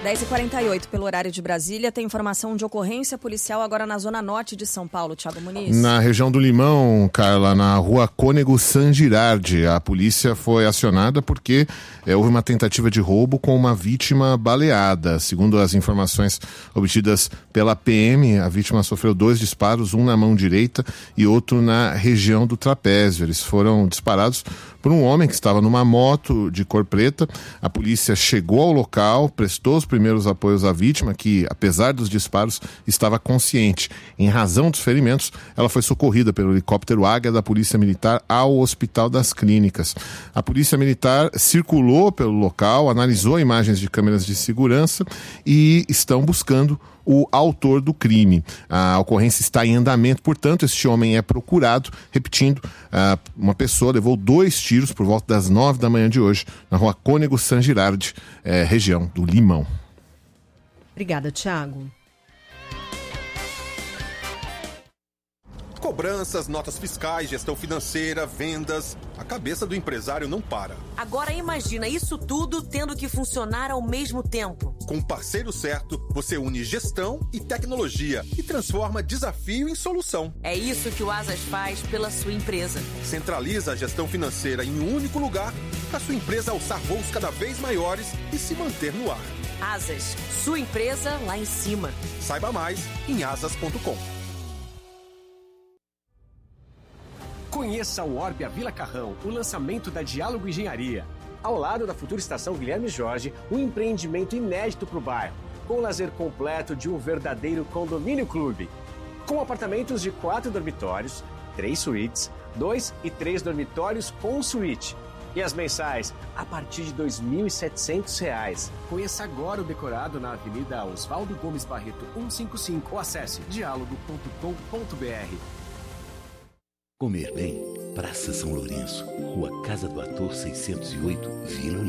10h48 pelo horário de Brasília. Tem informação de ocorrência policial agora na zona norte de São Paulo. Thiago Muniz. Na região do Limão, Carla, na rua Cônego San Girardi, a polícia foi acionada porque houve uma tentativa de roubo com uma vítima baleada. Segundo as informações obtidas pela PM, a vítima sofreu 2 disparos, um na mão direita e outro na região do trapézio. Eles foram disparados por um homem que estava numa moto de cor preta. A polícia chegou ao local, prestou os primeiros apoios à vítima, que, apesar dos disparos, estava consciente. Em razão dos ferimentos, ela foi socorrida pelo helicóptero Águia da Polícia Militar ao Hospital das Clínicas. A Polícia Militar circulou pelo local, analisou imagens de câmeras de segurança e estão buscando o autor do crime. A ocorrência está em andamento, portanto, este homem é procurado. Repetindo, uma pessoa levou 2 tiros por volta das 9 da manhã de hoje, na rua Cônego San Girardi, região do Limão. Obrigada, Thiago. Cobranças, notas fiscais, gestão financeira, vendas. A cabeça do empresário não para. Agora imagina isso tudo tendo que funcionar ao mesmo tempo. Com o parceiro certo, você une gestão e tecnologia e transforma desafio em solução. É isso que o Asas faz pela sua empresa. Centraliza a gestão financeira em um único lugar para sua empresa alçar voos cada vez maiores e se manter no ar. Asas, sua empresa lá em cima. Saiba mais em asas.com. Conheça o Orbia Vila Carrão, o lançamento da Diálogo Engenharia. Ao lado da futura estação Guilherme Jorge, um empreendimento inédito para o bairro, com o lazer completo de um verdadeiro condomínio clube. Com apartamentos de 4 dormitórios, 3 suítes, 2 e 3 dormitórios com suíte. E as mensais a partir de R$ 2.700. Conheça agora o decorado na Avenida Oswaldo Gomes Barreto 155 ou acesse diálogo.com.br. Comer bem, Praça São Lourenço, Rua Casa do Ator 608, Vila Olímpia.